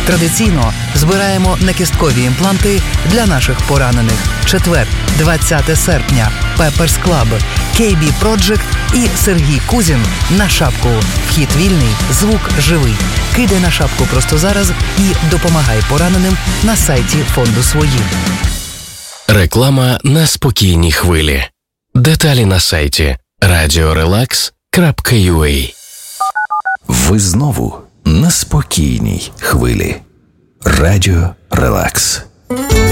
Традиційно збираємо накісткові імпланти для наших поранених. Четвер, 20 серпня. Pepper's Club, KB Project і Сергій Кузін на шапку. Вхід вільний, звук живий. Кидай на шапку просто зараз і допомагай пораненим на сайті фонду «Свої». Реклама на спокійній хвилі. Деталі на сайті radiorelax.ua. Ви знову на спокійній хвилі. Радіо Релакс.